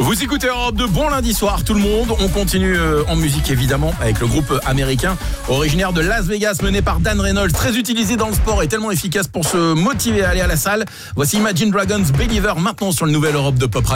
Vous écoutez Europe 2, bon lundi soir tout le monde. On continue en musique évidemment avec le groupe américain originaire de Las Vegas mené par Dan Reynolds, très utilisé dans le sport et tellement efficace pour se motiver à aller à la salle. Voici Imagine Dragons Believer maintenant sur le nouvel Europe 2 Pop Radio.